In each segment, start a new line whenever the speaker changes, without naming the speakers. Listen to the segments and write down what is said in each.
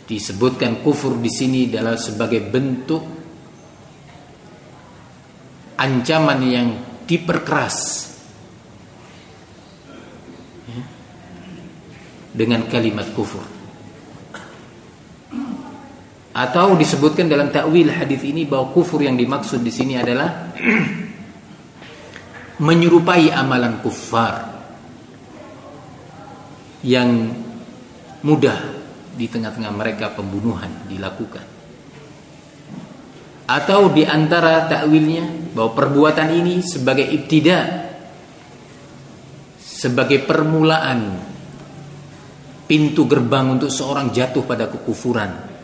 disebutkan kufur di sini adalah sebagai bentuk ancaman yang diperkeras dengan kalimat kufur. Atau disebutkan dalam takwil hadis ini bahwa kufur yang dimaksud di sini adalah menyerupai amalan kuffar yang mudah di tengah-tengah mereka pembunuhan dilakukan. Atau di antara takwilnya bahwa perbuatan ini sebagai ibtida, sebagai permulaan pintu gerbang untuk seorang jatuh pada kekufuran.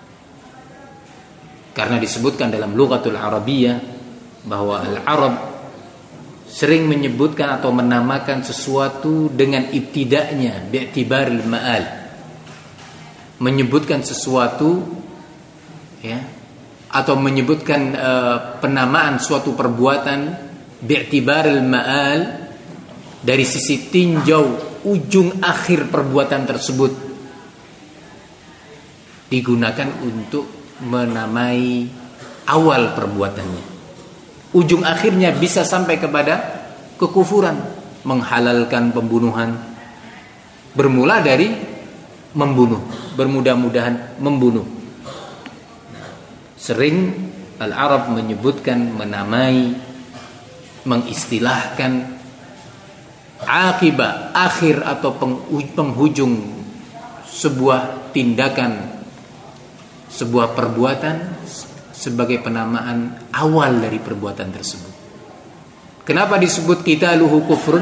Karena disebutkan dalam lughatul Arabiyah bahwa al-Arab sering menyebutkan atau menamakan sesuatu dengan ibtida'nya bi'tibaril ma'al. Menyebutkan sesuatu ya, atau menyebutkan penamaan suatu perbuatan bi'tibaril ma'al dari sisi tinjau ujung akhir perbuatan tersebut, digunakan untuk menamai awal perbuatannya. Ujung akhirnya bisa sampai kepada kekufuran, menghalalkan pembunuhan, bermula dari membunuh, bermudah-mudahan membunuh. Sering Al-Arab menyebutkan, menamai, mengistilahkan akibat akhir atau penghujung sebuah tindakan, sebuah perbuatan sebagai penamaan awal dari perbuatan tersebut. Kenapa disebut qitaluhu kufrun?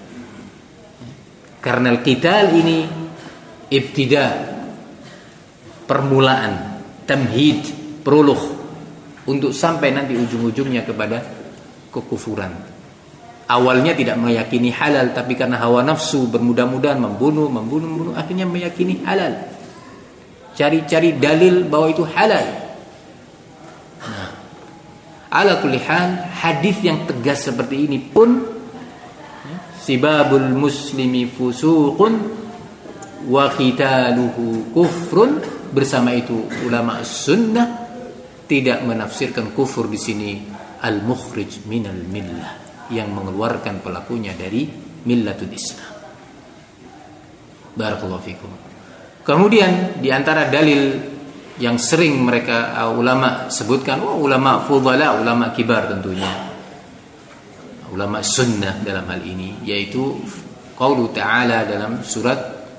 Karena qital ini ibtida, permulaan, tamhid, prolog untuk sampai nanti ujung-ujungnya kepada kekufuran. Awalnya tidak meyakini halal, tapi karena hawa nafsu bermudah-mudahan membunuh, akhirnya meyakini halal. Cari-cari dalil bahwa itu halal. Nah, ala kulli hal, hadis yang tegas seperti ini pun sibabul muslimi fusuqun wa qitaluhu kufrun, bersama itu ulama sunnah tidak menafsirkan kufur di sini al-mukhrij minal millah, yang mengeluarkan pelakunya dari millatul Islam. Barakallahu fikum. Kemudian di antara dalil yang sering mereka ulama sebutkan, ulama fudhala, ulama kibar tentunya, ulama sunnah dalam hal ini, yaitu qaulu ta'ala dalam surat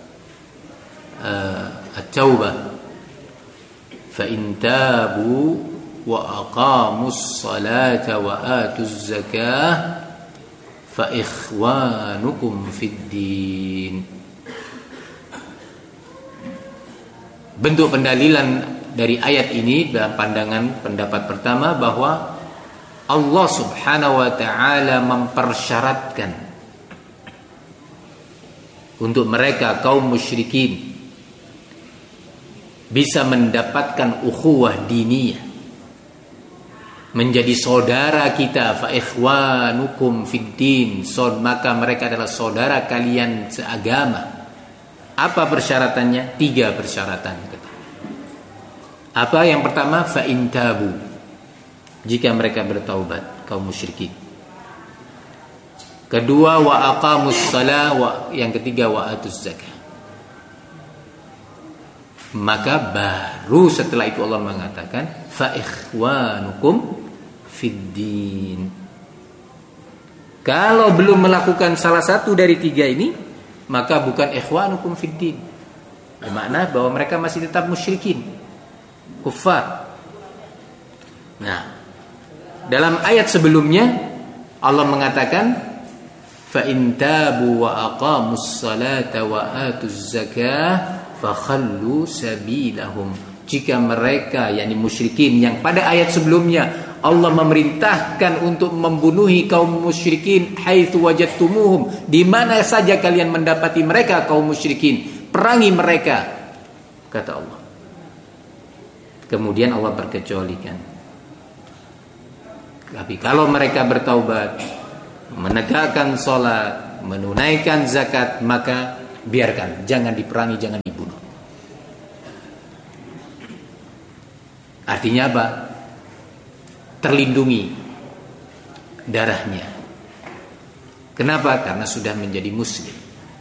At-Taubah, fa in tabu wa aqamus salata wa atuz zakah fa ikhwanukum fid din. Bentuk pendalilan dari ayat ini dalam pandangan pendapat pertama bahwa Allah Subhanahu wa taala mempersyaratkan untuk mereka kaum musyrikin bisa mendapatkan ukhuwah diniyah, menjadi saudara kita, fa ikhwanukum fid din, maka mereka adalah saudara kalian seagama. Apa persyaratannya? 3 persyaratan. Apa yang pertama? Fa in tabu, jika mereka bertaubat, kaum musyrikin. Kedua, wa aqamus shalah, yang ketiga wa atuz zakah. Maka baru setelah itu Allah mengatakan fa ikhwanukum fid din. Kalau belum melakukan salah satu dari 3 ini, maka bukan ikhwanukum fid din. Bermakna bahwa mereka masih tetap musyrikin, kuffar. Nah, dalam ayat sebelumnya Allah mengatakan fa in tabu wa aqamus salata wa atuz zakah fakhallu sabilahum. Jika mereka, yakni musyrikin yang pada ayat sebelumnya Allah memerintahkan untuk membunuhi kaum musyrikin haitsu wajadtumuhum, di mana saja kalian mendapati mereka kaum musyrikin, perangi mereka, kata Allah. Kemudian Allah berkecualikan, tapi kalau mereka bertaubat, menegakkan sholat, menunaikan zakat, maka biarkan, jangan diperangi, jangan dibunuh. Artinya apa? Terlindungi darahnya. Kenapa? Karena sudah menjadi muslim.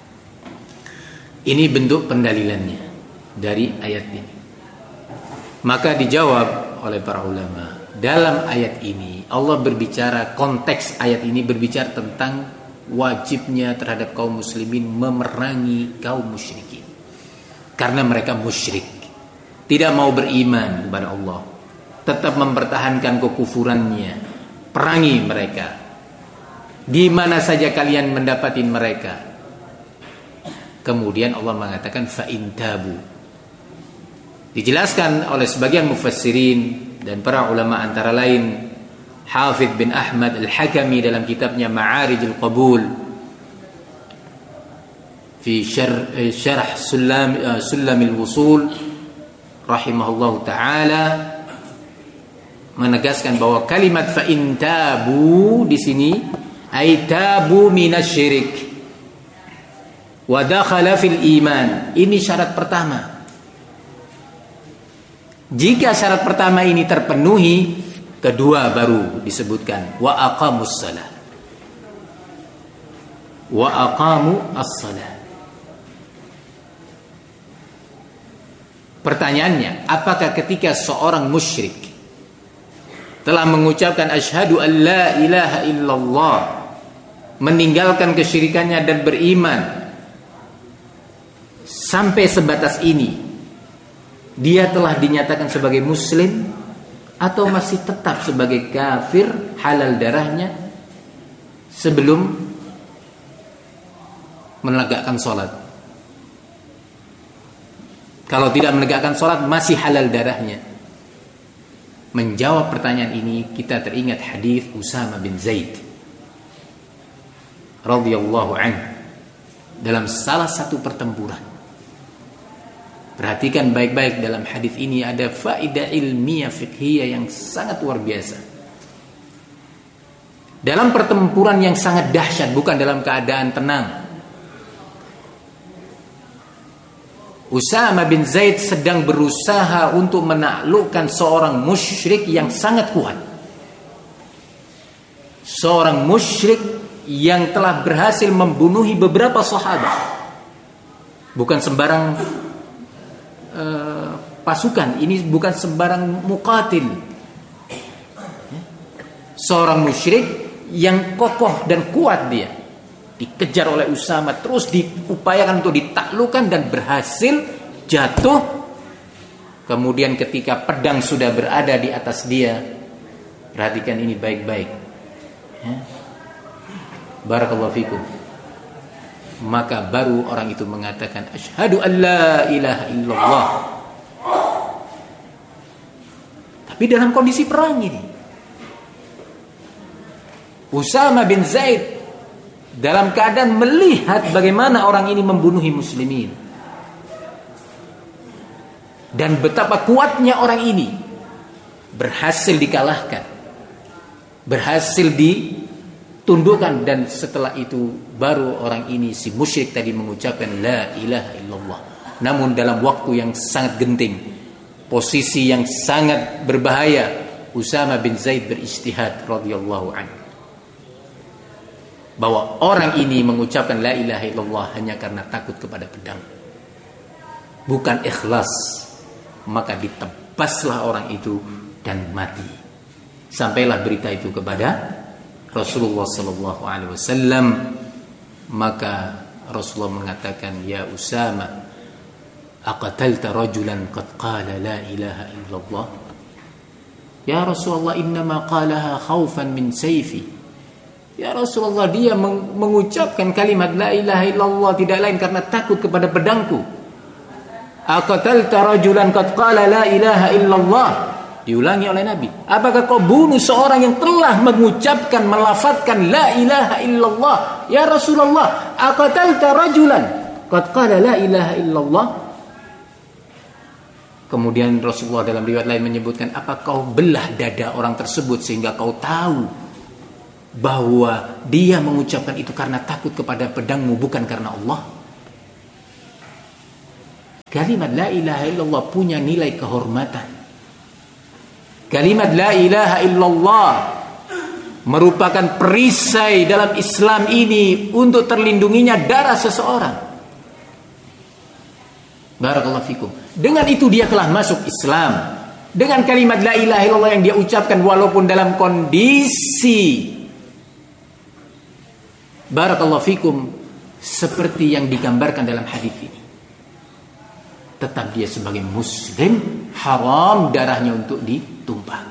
Ini bentuk pendalilannya dari ayat ini. Maka dijawab oleh para ulama, dalam ayat ini Allah berbicara, konteks ayat ini berbicara tentang wajibnya terhadap kaum muslimin memerangi kaum musyrikin. Karena mereka musyrik, tidak mau beriman kepada Allah, tetap mempertahankan kekufurannya. Perangi mereka. Di mana saja kalian mendapati mereka. Kemudian Allah mengatakan fa in tabu. Dijelaskan oleh sebagian mufassirin dan para ulama antara lain Hafidz bin Ahmad Al-Hakami dalam kitabnya Ma'arijul Qabul fi syarh Sulamil Wusul rahimahullahu taala menegaskan bahwa kalimat fa in tabu di sini ay tabu minasyirik wa dakhala fil iman. Ini syarat pertama. Jika syarat pertama ini terpenuhi, kedua baru disebutkan wa aqamus shalah. Wa aqamu as-shalah. Pertanyaannya, apakah ketika seorang musyrik telah mengucapkan asyhadu an la ilaha illallah, meninggalkan kesyirikannya dan beriman, sampai sebatas ini dia telah dinyatakan sebagai muslim atau masih tetap sebagai kafir, halal darahnya sebelum menegakkan sholat? Kalau tidak menegakkan sholat masih halal darahnya. Menjawab pertanyaan ini kita teringat hadis Usama bin Zaid radhiyallahu anhu dalam salah satu pertempuran. Perhatikan baik-baik, dalam hadis ini ada faedah ilmiah fiqhiyah yang sangat luar biasa. Dalam pertempuran yang sangat dahsyat, bukan dalam keadaan tenang, Usama bin Zaid sedang berusaha untuk menaklukkan seorang musyrik yang sangat kuat. Seorang musyrik yang telah berhasil membunuhi beberapa sahabat. Bukan sembarang pasukan, ini bukan sembarang muqatil. Seorang musyrik yang kokoh dan kuat dia. Dikejar oleh Usama, terus diupayakan untuk ditaklukkan dan berhasil jatuh. Kemudian ketika pedang sudah berada di atas dia, perhatikan ini baik-baik ya. Barakallahu fikum. Maka baru orang itu mengatakan asyhadu an la ilaha illallah. Tapi dalam kondisi perang ini, Usama bin Zaid dalam keadaan melihat bagaimana orang ini membunuhi muslimin dan betapa kuatnya orang ini, berhasil dikalahkan, berhasil ditundukkan, dan setelah itu baru orang ini, si musyrik tadi, mengucapkan la ilaha illallah. Namun dalam waktu yang sangat genting, posisi yang sangat berbahaya, Usama bin Zaid berijtihad radhiyallahu anhu bahwa orang ini mengucapkan la ilaha illallah hanya karena takut kepada pedang, bukan ikhlas. Maka ditebaslah orang itu dan mati. Sampailah berita itu kepada Rasulullah sallallahu alaihi wasallam. Maka Rasulullah mengatakan, ya Usama, aqatalta rajulan qad qala la ilaha illallah? Ya Rasulullah, innama qalaha khaufan min sayfi. Ya Rasulullah, dia mengucapkan kalimat la ilaha illallah tidak lain karena takut kepada pedangku. Aqatalta rajulan qad qala la ilaha illallah. Diulangi oleh Nabi, apakah kau bunuh seorang yang telah mengucapkan, melafadzkan la ilaha illallah? Ya Rasulullah, aqatalta rajulan qad qala la ilaha illallah. Kemudian Rasulullah dalam riwayat lain menyebutkan, apa kau belah dada orang tersebut sehingga kau tahu bahwa dia mengucapkan itu karena takut kepada pedangmu, bukan karena Allah? Kalimat la ilaha illallah punya nilai kehormatan. Kalimat la ilaha illallah merupakan perisai dalam Islam ini untuk terlindunginya darah seseorang. Barakallahu fikum. Dengan itu dia telah masuk Islam. Dengan kalimat la ilaha illallah yang dia ucapkan walaupun dalam kondisi barakallahu fikum seperti yang digambarkan dalam hadis ini, tetap dia sebagai muslim haram darahnya untuk ditumpahkan.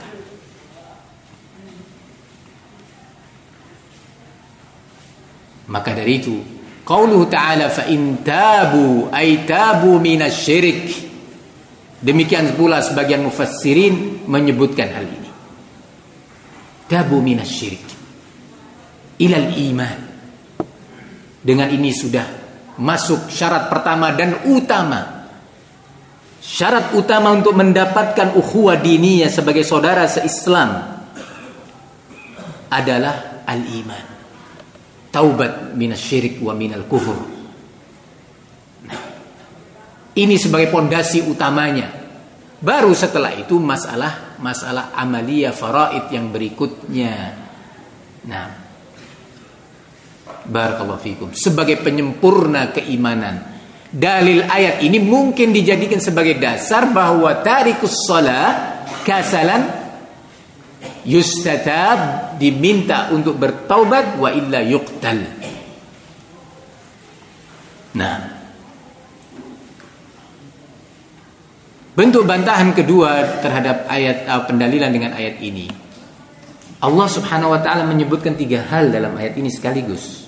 Maka dari itu qauluhu ta'ala fa in tabu ay tabu minasyirik. Demikian pula sebagian mufassirin menyebutkan hal ini. Tabu minasyirik ilal iman. Dengan ini sudah masuk syarat pertama dan utama. Syarat utama untuk mendapatkan ukhuwah diniyah sebagai saudara se-Islam adalah al-iman. Taubat minasyirik wa minal kufur. Nah, ini sebagai pondasi utamanya. Baru setelah itu masalah amaliyah faraid yang berikutnya. Nah, barakallahu fikum. Sebagai penyempurna keimanan, dalil ayat ini mungkin dijadikan sebagai dasar bahwa tarikus shalah kasalan yustatab, diminta untuk bertaubat, wa illa yuqtal. Nah, bentuk bantahan kedua terhadap ayat pendalilan dengan ayat ini, Allah Subhanahu wa taala menyebutkan 3 hal dalam ayat ini sekaligus.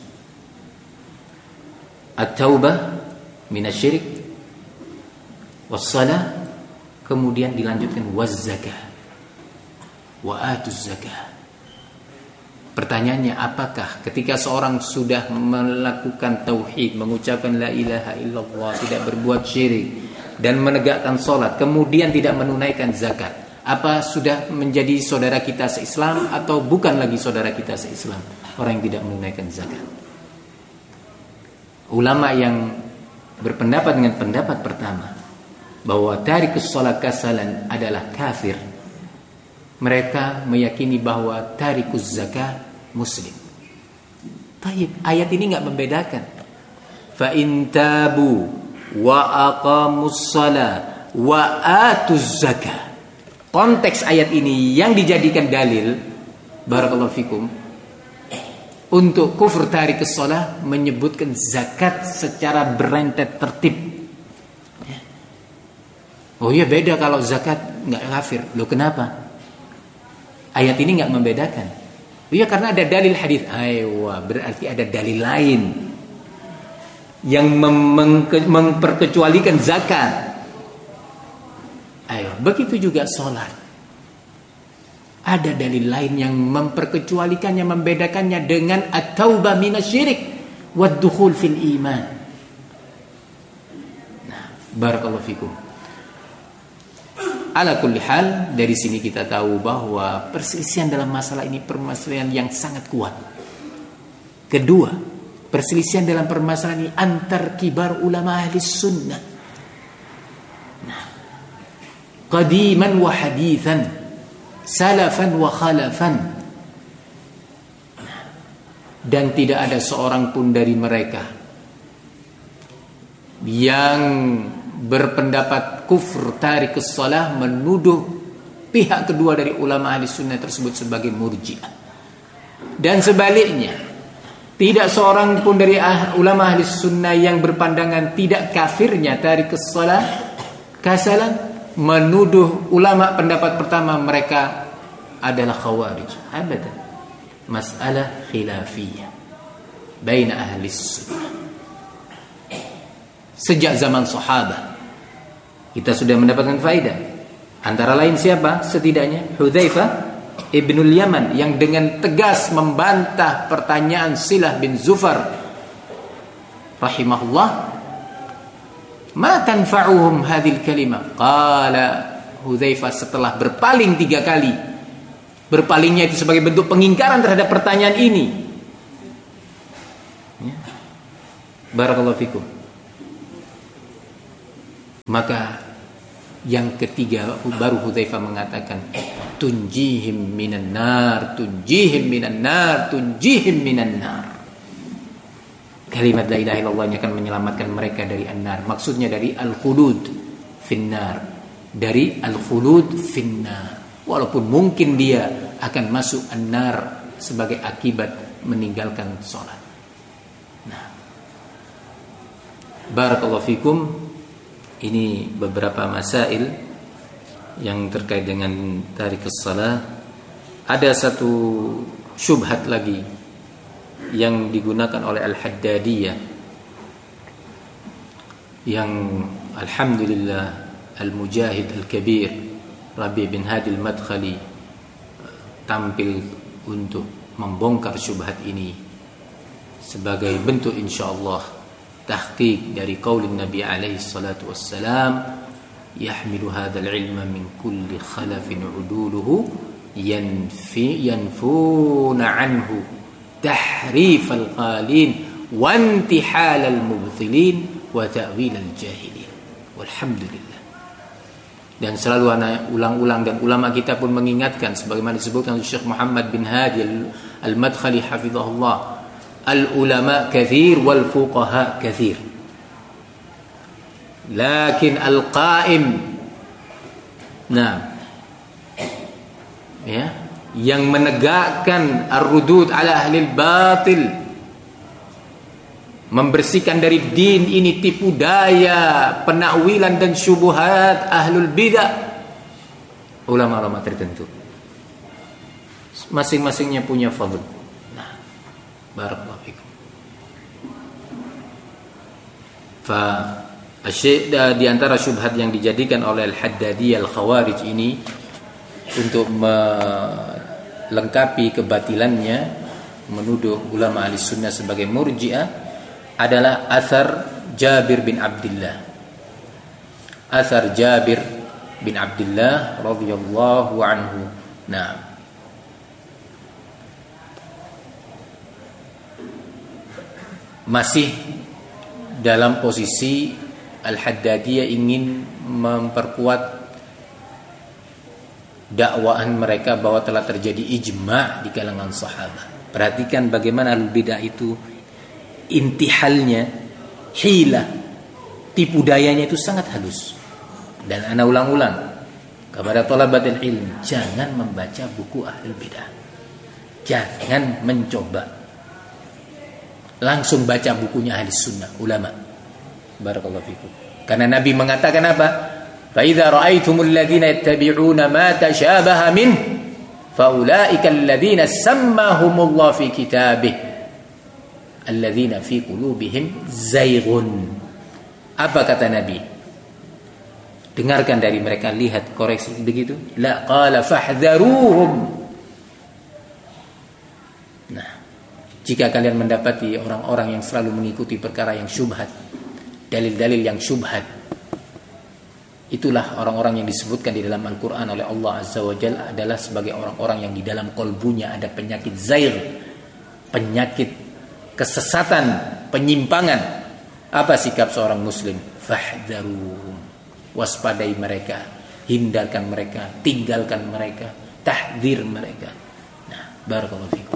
At-taubah minasyirik, was-shalah, kemudian dilanjutkan waz-zakah wa atuz zakah. Pertanyaannya, apakah ketika seorang sudah melakukan tauhid, mengucapkan la ilaha illallah, tidak berbuat syirik dan menegakkan salat, kemudian tidak menunaikan zakat, apa sudah menjadi saudara kita se-Islam atau bukan lagi saudara kita se-Islam orang yang tidak menunaikan zakat? Ulama yang berpendapat dengan pendapat pertama bahwa tarikus shalah kasalan adalah kafir, mereka meyakini bahwa tarikus zakah muslim. Taib, ayat ini enggak membedakan. Fa in tabu wa aqamus shalah wa atuz zakah. Konteks ayat ini yang dijadikan dalil, barakallahu fikum, untuk kufur tarikus shalah menyebutkan zakat secara berentet tertib. Oh iya, beda kalau zakat enggak kafir. Loh, kenapa? Ayat ini enggak membedakan. Iya, karena ada dalil hadis. Aywa, berarti ada dalil lain yang memperkecualikan zakat. Ayo, begitu juga salat. Ada dalil lain yang memperkecualikannya, membedakannya dengan at-taubah minasyirik wad-dukhul fil iman. Nah, barakallahu fikum. Ala kulli hal, dari sini kita tahu bahwa perselisihan dalam masalah ini permasalahan yang sangat kuat. Kedua, perselisihan dalam permasalahan ini antar kibar ulama ahli sunnah. Nah, qadiman wa hadithan, salafan wa khalafan. Nah, dan tidak ada seorang pun dari mereka yang berpendapat kufur tarikus shalah menuduh pihak kedua dari ulama ahli sunnah tersebut sebagai murji'ah. Dan sebaliknya, tidak seorang pun dari ulama ahli sunnah yang berpandangan tidak kafirnya tarikus shalah kasalan menuduh ulama pendapat pertama mereka adalah khawarij. Abadan. Masalah khilafiyah baina ahli sunnah. Sejak zaman sahabat kita sudah mendapatkan faedah. Antara lain siapa? Setidaknya Hudzaifah ibnul Yaman yang dengan tegas membantah pertanyaan Silah bin Zufar rahimahullah, ma tanfa'uhum hadhil kalimah. Qala Hudzaifah setelah berpaling 3 kali. Berpalingnya itu sebagai bentuk pengingkaran terhadap pertanyaan ini. Ya. Barakallahu fikum. Maka yang ketiga baru Hudzaifah mengatakan, tunjihim minan nar, tunjihim minan nar, tunjihim minan nar. Kalimat la ilaha illallah ini akan menyelamatkan mereka dari an-nar. Maksudnya dari al-khulud finnar, dari al-khulud finnar. Walaupun mungkin dia akan masuk an-nar sebagai akibat meninggalkan sholat. Nah, barakallahu fikum. Ini beberapa masail yang terkait dengan tarikus shalah. Ada satu syubhat lagi yang digunakan oleh Al-Haddadiyah, yang alhamdulillah Al-Mujahid Al-Kabir Rabi bin Hadi Al-Madkhali tampil untuk membongkar syubhat ini sebagai bentuk insyaallah tahqiq dari qaulin Nabi alaihi salatu wassalam, yahmilu hadzal ilma min kulli khalafin uduluhu yanfuna anhu tahrif al-qalin wa intihal al-mubtilin wa ta'wil al-jahilin. Walhamdulillah. Dan selalu ana ulang-ulang, dan ulama kita pun mengingatkan sebagaimana disebutkan oleh Syekh Muhammad bin Hadi Al-Madkhali hafizahullah, al-ulama kathir wal fuqaha kathir, lakin al-qa'im, nah, ya, yang menegakkan ar-rudud ala ahli al-batil, membersihkan dari din ini tipu daya, penakwilan dan syubhat ahlul bidah, ulama-ulama tertentu. Masing-masingnya punya fadl. Nah, barakallahu fikum. Di antara syubhat yang dijadikan oleh Al-Haddadiyah Al-Khawarij ini untuk melengkapi kebatilannya, menuduh ulama ahli sunnah sebagai murji'ah, adalah athar Jabir bin Abdullah. Athar Jabir bin Abdullah radhiyallahu anhu. Nah, masih dalam posisi Al-Haddadiyah ingin memperkuat dakwaan mereka bahwa telah terjadi ijma' di kalangan sahabat. Perhatikan bagaimana al-bidah itu intihalnya, hilah, tipu dayanya itu sangat halus. Dan ana ulang-ulang kepada thalabatul ilm, jangan membaca buku ahlul bidah. Jangan mencoba langsung baca bukunya ahli sunnah, ulama. Barakallahu fikum. Karena Nabi mengatakan apa? Fa idza ra'aitumul ladzina yattabi'una ma tashabaha min fa ulaika alladzina sammahumullah fi kitabih alladzina fi qulubihim zayghun. Apa kata Nabi? Dengarkan dari mereka, lihat, koreksi begitu. La qala fahdharuhum. Nah, jika kalian mendapati orang-orang yang selalu mengikuti perkara yang syubhat, dalil-dalil yang syubhat, itulah orang-orang yang disebutkan di dalam Al-Quran oleh Allah Azza wa Jalla adalah sebagai orang-orang yang di dalam kolbunya ada penyakit zair, penyakit kesesatan, penyimpangan. Apa sikap seorang muslim? Fahdharuhum. Waspadai mereka, hindarkan mereka, tinggalkan mereka, tahdzir mereka. Nah, barakallahu fikum.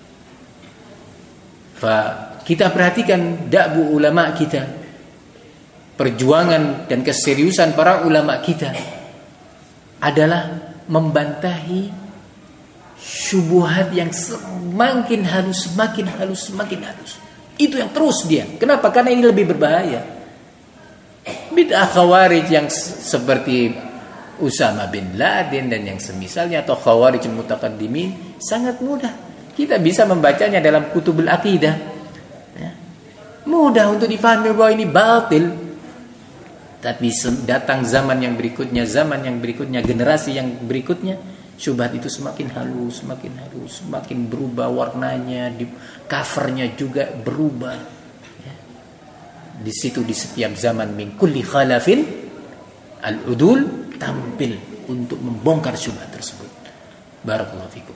Kita perhatikan da'bu ulama kita, perjuangan dan keseriusan para ulama kita adalah membantahi syubhat yang semakin halus, semakin halus, semakin halus. Itu yang terus dia. Kenapa? Karena ini lebih berbahaya. Bid'ah khawarij yang seperti Usama bin Laden dan yang semisalnya, atau khawarij mutaqaddimin, sangat mudah kita bisa membacanya dalam kutubul aqidah, ya. Mudah untuk difahami bahwa ini batil. Tapi datang zaman yang berikutnya, generasi yang berikutnya, syubhat itu semakin halus, semakin berubah warnanya, covernya juga berubah, ya. Di situ di setiap zaman min kulli khalafin al-udul tampil untuk membongkar syubhat tersebut. Barakallahu fikum.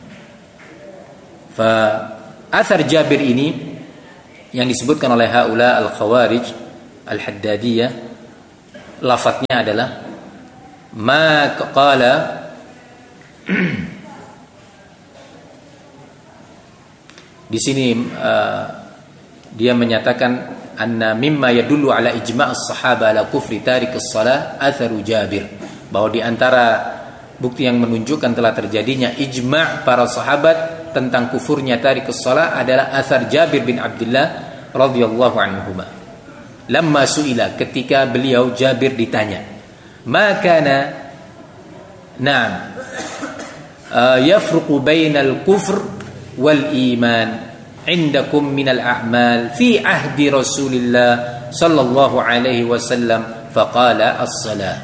Athar Jabir ini yang disebutkan oleh haula al-khawarij al-haddadiyah, lafadznya adalah ma qala Di sini dia menyatakan anna mimma yadullu ala ijma' as-sahaba ala kufri tarik as-salah atharu Jabir, bahwa di antara bukti yang menunjukkan telah terjadinya ijma' para sahabat tentang kufurnya tarik as-salah adalah athar Jabir bin Abdullah radhiyallahu anhuma. Lamma su'ila, ketika beliau Jabir ditanya, ma kana yafruqu bainal kufr wal iman indakum minal a'mal fi ahdi Rasulillah sallallahu alaihi wasallam, faqala as-salah.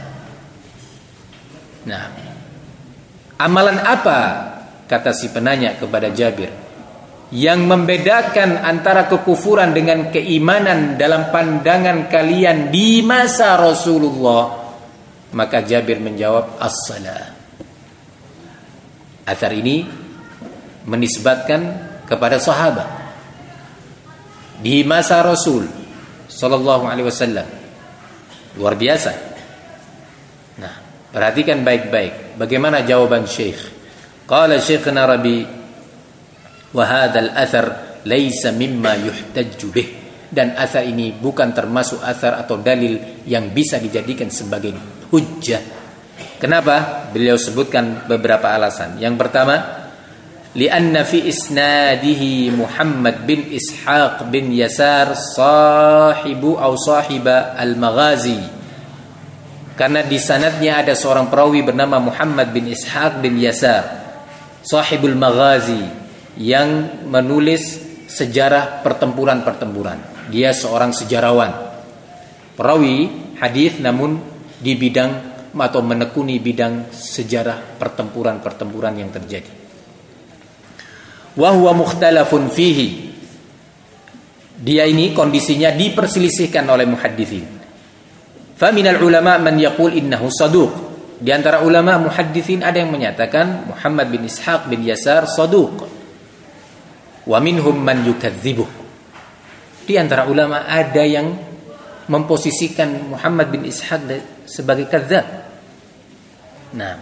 Nah, amalan apa, kata si penanya kepada Jabir, yang membedakan antara kekufuran dengan keimanan dalam pandangan kalian di masa Rasulullah? Maka Jabir menjawab, as-salah. Athar ini menisbatkan kepada sahabat di masa Rasul sallallahu alaihi wasallam. Luar biasa. Nah, perhatikan baik-baik bagaimana jawaban Syekh. Qala Syekhna Rabi, wa hadzal athar laisa mimma yuhtajju bih, dan athar ini bukan termasuk athar atau dalil yang bisa dijadikan sebagai hujjah. Kenapa? Beliau sebutkan beberapa alasan. Yang pertama, lianna fi isnadihi Muhammad bin Ishaq bin Yasar sahibu atau sahiba al-Maghazi. Karena di sanadnya ada seorang perawi bernama Muhammad bin Ishaq bin Yasar, sahibul Maghazi, yang menulis sejarah pertempuran-pertempuran. Dia seorang sejarawan, perawi hadis, namun di bidang atau menekuni bidang sejarah pertempuran-pertempuran yang terjadi. Wa huwa mukhtalafun fihi. Dia ini kondisinya diperselisihkan oleh muhadditsin. Fa minal ulama man yaqul innahu saduq. Di antara ulama muhadditsin ada yang menyatakan Muhammad bin Ishaq bin Yasar saduq. Wa minhum man yukadzibuh. Di antara ulama ada yang memposisikan Muhammad bin Ishaq sebagai kadzab. Nah,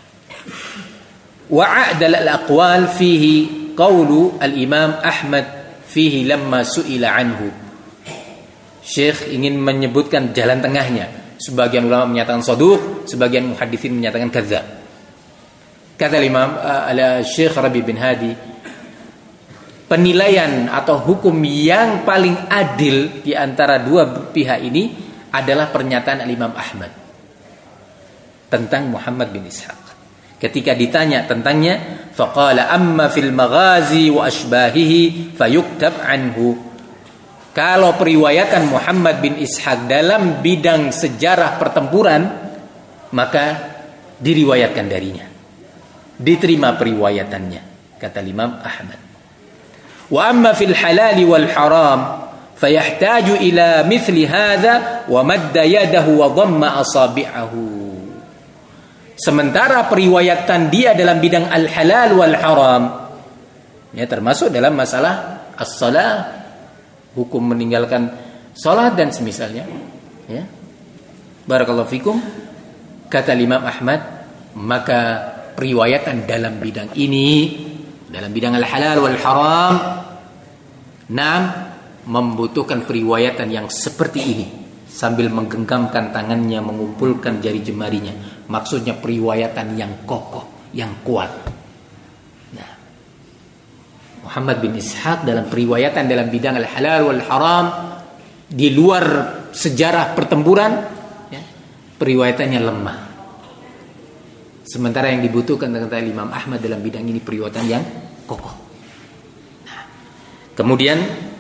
wa a'dal al-aqwal fihi qaulu al-Imam Ahmad fihi lamma su'ila anhu. Syekh ingin menyebutkan jalan tengahnya. Sebagian ulama menyatakan saduq, sebagian muhadditsin menyatakan kadzab. Kata Imam Syekh Rabi bin Hadi, penilaian atau hukum yang paling adil di antara dua pihak ini adalah pernyataan Imam Ahmad tentang Muhammad bin Ishaq. Ketika ditanya tentangnya, faqala amma fil maghazi wa ashbahihi fayuktab anhu. Kalau periwayatan Muhammad bin Ishaq dalam bidang sejarah pertempuran, maka diriwayatkan darinya, diterima periwayatannya, kata Imam Ahmad. Wa amma fil halal wal haram fayahtaju ila mithli hadha wa madda yadahu wa dhamma asabi'ahu. Sementara periwayatan dia dalam bidang al-halal wal haram, ya, termasuk dalam masalah as-salah, hukum meninggalkan salat dan semisalnya, ya. Barakallahu fikum. Kata Imam Ahmad, maka periwayatan dalam bidang ini, dalam bidang al-halal wal haram, membutuhkan periwayatan yang seperti ini, sambil menggenggamkan tangannya, mengumpulkan jari jemarinya. Maksudnya periwayatan yang kokoh, yang kuat. Nah, Muhammad bin Ishaq dalam periwayatan dalam bidang al-halal wal haram, di luar sejarah pertempuran, ya, periwayatannya lemah. Sementara yang dibutuhkan kata Imam Ahmad dalam bidang ini periwayatan yang kokoh. Nah, kemudian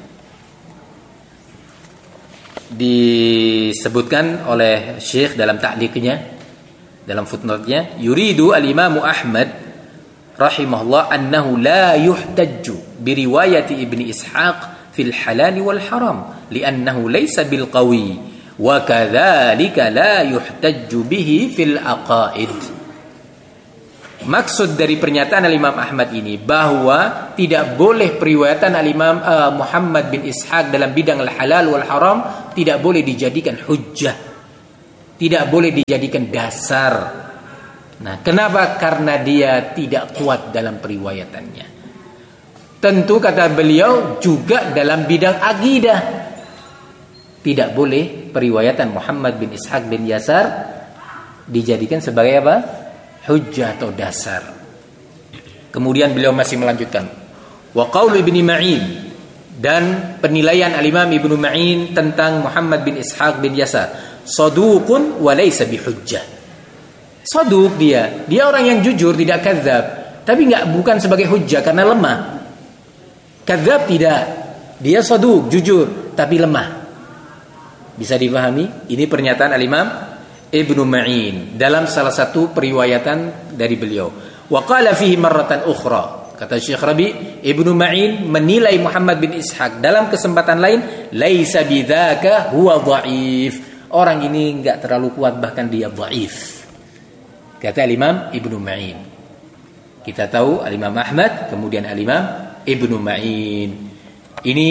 disebutkan oleh Syekh dalam ta'liqnya, dalam footnote-nya, yuridu al-Imam Ahmad rahimahullah annahu la yuhtajju bi riwayati Ibni Ishaq fil halal wal haram li'annahu laysa bil qawi wa kadzalika la yuhtajju bihi fil aqaid. Maksud dari pernyataan Imam Ahmad ini bahwa tidak boleh periwayatan Imam Muhammad bin Ishaq dalam bidang al-halal wal haram tidak boleh dijadikan hujjah, tidak boleh dijadikan dasar. Nah, kenapa? Karena dia tidak kuat dalam periwayatannya. Tentu kata beliau juga dalam bidang akidah tidak boleh periwayatan Muhammad bin Ishaq bin Yasar dijadikan sebagai apa? Hujjah atau dasar. Kemudian beliau masih melanjutkan, wa qaul Ibnu Ma'in, dan penilaian al-Imam Ibnu Ma'in tentang Muhammad bin Ishaq bin Yasar, saduqun wa laysa bihujjah. Saduq dia orang yang jujur, tidak kadzab, tapi bukan sebagai hujjah karena lemah. Kadzab tidak, dia saduq, jujur tapi lemah. Bisa dipahami? Ini pernyataan al-Imam Ibnu Ma'in dalam salah satu periwayatan dari beliau. Wa qala fihi marratan ukhra. Kata Syekh Rabi, Ibnu Ma'in menilai Muhammad bin Ishaq dalam kesempatan lain, laisa bidzaka huwa dhaif. Orang ini enggak terlalu kuat, bahkan dia dhaif. Kata al-Imam Ibnu Ma'in. Kita tahu al-Imam Ahmad, kemudian al-Imam Ibnu Ma'in. Ini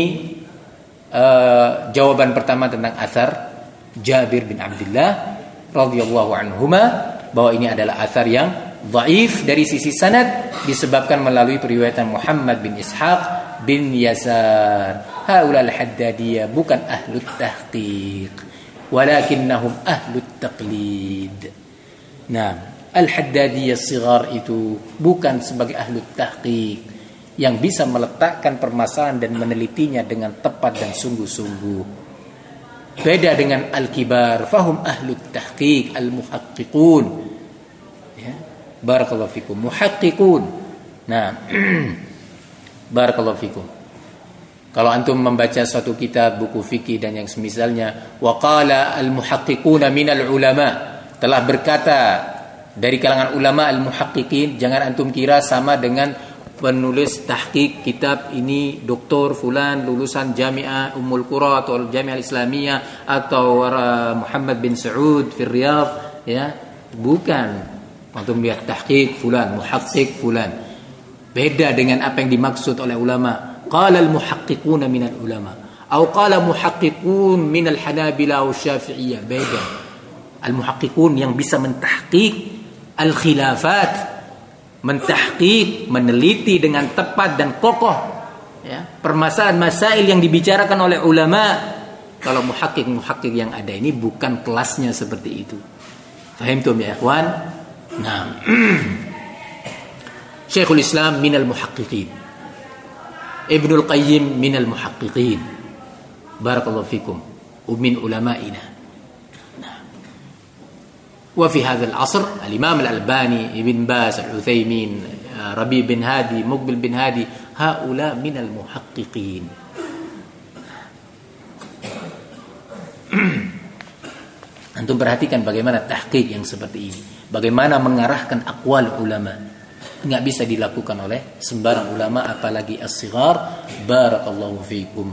jawaban pertama tentang athar Jabir bin Abdullah radhiyallahu anhuma, bahwa ini adalah athar yang dhaif dari sisi sanad disebabkan melalui periwayatan Muhammad bin Ishaq bin Yasar. Haula al-Haddadiyah bukan ahlut tahqiq, walakinnahum ahlut taqlid. Nah, al-Haddadiyah sigar itu bukan sebagai ahlut tahqiq yang bisa meletakkan permasalahan dan menelitinya dengan tepat dan sungguh-sungguh. Beda dengan al-kibar, fahum ahlut tahqiq, al-muhaqqiqun. Ya, barakallahu fikum, muhaqqiqun. Nah, barakallahu fikum. Kalau antum membaca suatu kitab, buku fikih dan yang semisalnya, wa qala al-muhaqqiquna minal ulama, telah berkata dari kalangan ulama al-muhaqqiqin, jangan antum kira sama dengan penulis tahqiq kitab ini Dr. Fulan lulusan Jami'ah Ummul Qura atau Jami'ah Islamiyah atau Muhammad bin Saud fi Riyadh, ya, bukan. Untuk melihat tahqiq fulan, muhaqqiq fulan, beda dengan apa yang dimaksud oleh ulama. Qala al-muhaqqiquna minal ulama atau qala muhaqqiqun minal Hanabilah atau Syafi'iyah, beda. Al-muhaqqiqun yang bisa mentahqiq al-khilafat, mentahqiq, meneliti dengan tepat dan kokoh, ya, permasalahan masail yang dibicarakan oleh ulama. Kalau muhaqqiq yang ada ini bukan kelasnya seperti itu. Fahimtum ya ikhwan? Nah, Syekhul Islam minal muhaqqiqin, Ibnul Qayyim minal muhaqqiqin, barakallahu fikum, min ulama'ina. وفي هذا العصر الإمام الألباني ابن باز العثيمين ربيع بن هادي مقبل بن هادي هؤلاء من المحققين. Antum perhatikan bagaimana tahqiq yang seperti ini, bagaimana mengarahkan aqwal ulama, nggak bisa dilakukan oleh sembarang ulama, apalagi as-sighar. Barakallahu fikum.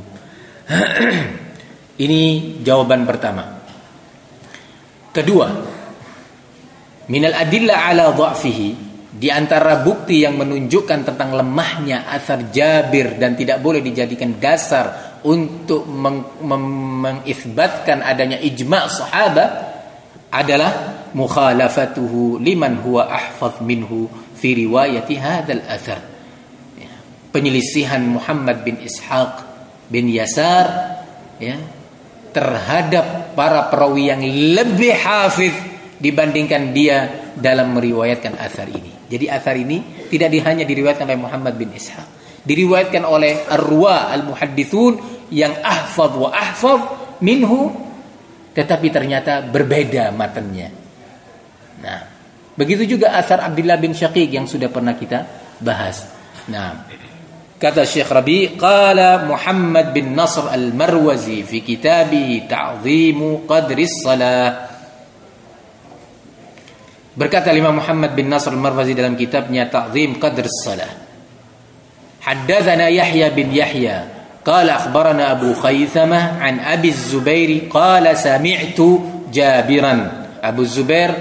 Ini jawaban pertama. Kedua, minal adillah ala dha'fihi, di antara bukti yang menunjukkan tentang lemahnya athar Jabir dan tidak boleh dijadikan dasar untuk mengisbatkan adanya ijma' sahabat adalah mukhalafatuhu liman huwa ahfaz minhu fi riwayati hadzal athar. Ya, penyelisihan Muhammad bin Ishaq bin Yasar, ya, terhadap para perawi yang lebih hafiz dibandingkan dia dalam meriwayatkan athar ini. Jadi athar ini tidak hanya diriwayatkan oleh Muhammad bin Ishaq, diriwayatkan oleh ar-ruwa al-muhaddithun yang ahfaz wa ahfaz minhu, tetapi ternyata berbeda matanya. Nah, begitu juga athar Abdullah bin Syaqiq yang sudah pernah kita bahas. Nah, kata Syekh Rabi, qala Muhammad bin Nasr al-Marwazi fi kitabihi Ta'zimu Qadris Salah. Berkata Imam Muhammad bin Nasr al-Marwazi dalam kitabnya Ta'zim Qadr Salah, haddatsana Yahya bin Yahya qala akhbarana Abu Khaythamah an Abi Zubair qala sami'tu Jabiran. Abu Zubair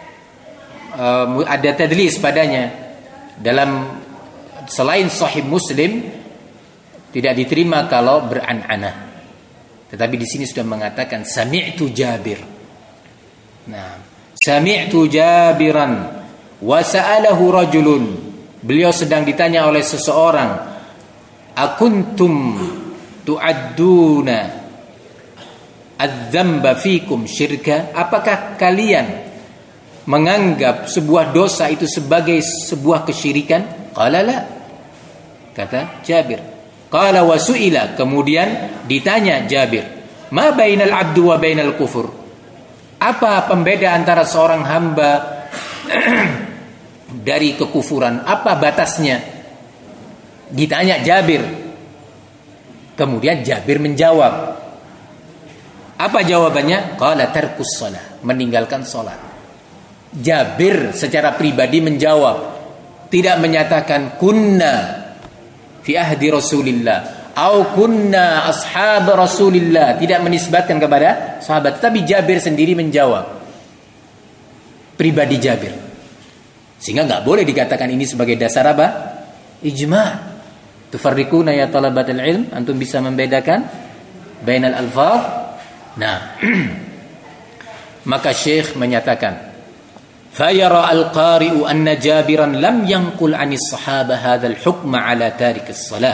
ada tadlis padanya, dalam selain Sahih Muslim tidak diterima kalau beran'anah, tetapi di sini sudah mengatakan sami'tu Jabir. Nah, sami'tu Jabiran wa sa'alahu rajulun, beliau sedang ditanya oleh seseorang, akuntum tu'adduna adz-dzamba fikum syirka, apakah kalian menganggap sebuah dosa itu sebagai sebuah kesyirikan? Qala la, kata Jabir. Qala wa su'ila, kemudian ditanya Jabir, ma bainal abdu wa bainal kufur, apa pembeda antara seorang hamba dari kekufuran, apa batasnya? Ditanya Jabir. Kemudian Jabir menjawab. Apa jawabannya? Qala tarkus shalah, meninggalkan salat. Jabir secara pribadi menjawab, tidak menyatakan kunna fi ahdi Rasulillah atau kunna ashab Rasulillah, tidak menisbatkan kepada sahabat, tapi Jabir sendiri menjawab, pribadi Jabir. Sehingga enggak boleh dikatakan ini sebagai dasar apa? Ijma'. Tufarriquna ya talabatul ilm, antum bisa membedakan bainal alfaz. Nah, maka Syekh menyatakan, fayara al-qari'u anna Jabiran lam yanqul 'anis sahabah hadzal hukma 'ala tarikis shalah.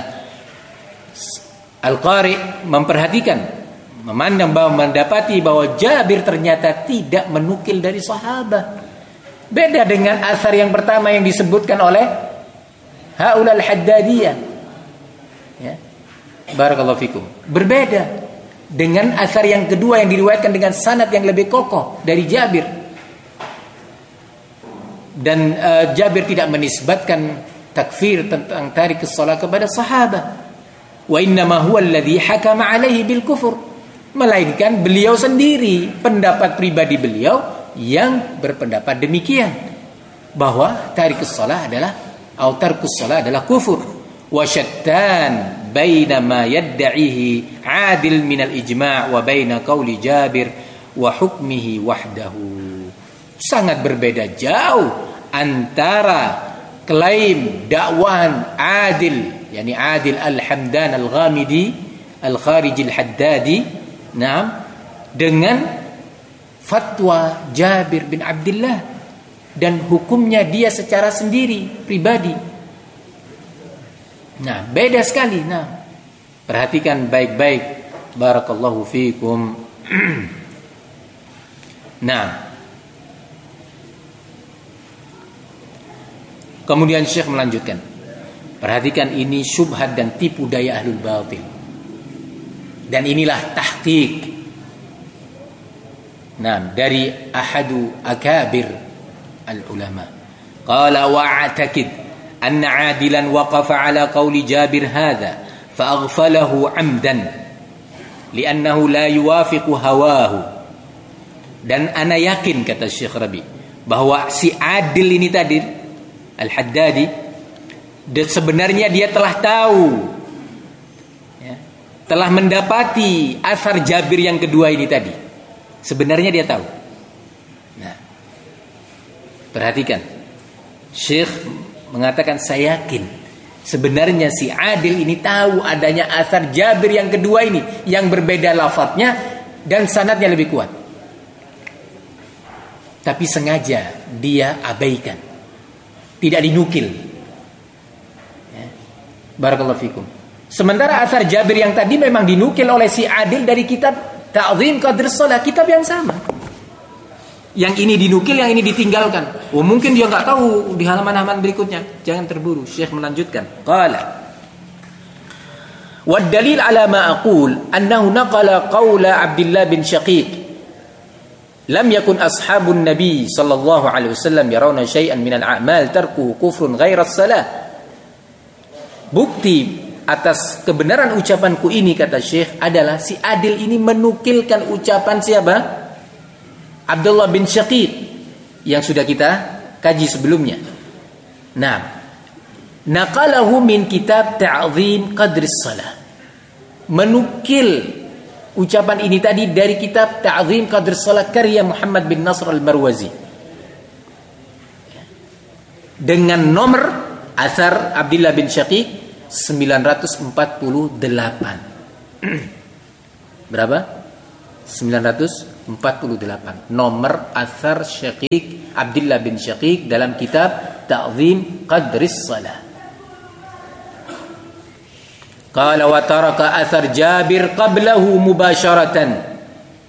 Al-qari' memperhatikan, memandang bahwa mendapati bahwa Jabir ternyata tidak menukil dari sahabat. Beda dengan asar yang pertama yang disebutkan oleh haulal haddadiyah. Ya. Barakallahu fikum. Berbeda dengan asar yang kedua yang diriwayatkan dengan sanad yang lebih kokoh dari Jabir. Dan Jabir tidak menisbatkan takfir tentang tarikus shalah kepada sahabat. Wa innama huwa alladhi hakama alaihi bil kufur, melainkan beliau sendiri, pendapat pribadi beliau yang berpendapat demikian, bahwa tarikus shalah adalah atau tarkus shalah adalah kufur. Wa syattan baina ma yad'ihi 'adil min al-ijma' wa baina qauli Jabir wa hukmihi wahdahu. Sangat berbeda jauh antara klaim dakwahan Adil, yakni Adil Al-Hamdan Al-Ghamidi Al-Khariji Al-Haddadi, dengan fatwa Jabir bin Abdullah dan hukumnya dia secara sendiri pribadi. Nah, beda sekali. Nah, perhatikan baik-baik. Barakallahu fikum. Nah, kemudian Syekh melanjutkan. Perhatikan, ini syubhat dan tipu daya ahlul batil. Dan inilah tahqiq. Nah, dari ahadu akabir al-ulama. Qala wa'atakid anna adilan waqafa ala qawli Jabir hadha fa'aghfalahu 'amdan li'annahu la yuwafiqu hawahu. Dan ana yakin, kata Syekh Rabi, bahwa si Adil ini tadi Al-Haddadi, sebenarnya dia telah tahu, ya, telah mendapati asar Jabir yang kedua ini tadi. Sebenarnya dia tahu. Nah, perhatikan, Syekh mengatakan, saya yakin sebenarnya si Adil ini tahu adanya asar Jabir yang kedua ini, yang berbeda lafadznya dan sanadnya lebih kuat, tapi sengaja dia abaikan, tidak dinukil. Ya. Barakallahu fikum. Sementara asar Jabir yang tadi memang dinukil oleh si Adil dari kitab Ta'zim Qadr Shalah, kitab yang sama. Yang ini dinukil, yang ini ditinggalkan. Oh, mungkin dia enggak tahu di halaman-halaman berikutnya. Jangan terburu. Syekh melanjutkan. Qala wa dalil ala ma aqul annahu naqala qawla Abdullah bin Shaqiq lam yakun ashabun nabi sallallahu alaihi wasallam yarawna syai'an min al-a'mal tarkuhu kufrun ghaira as-salah. Bukti atas kebenaran ucapanku ini, kata Syekh, adalah si Adil ini menukilkan ucapan siapa? Abdullah bin Shaqiq yang sudah kita kaji sebelumnya. Nah, naqalahu min kitab Ta'zim Qadris Shalah. Menukil ucapan ini tadi dari kitab Ta'zim Qadris Shalah karya Muhammad bin Nasr al-Marwazi. Dengan nomor asar Abdullah bin Shaqiq 948. Berapa? 948. Nomor asar Syaqiq Abdullah bin Syaqiq dalam kitab Ta'zim Qadris Shalah. Qala wa taraka athar Jabir qablahu mubasharatan.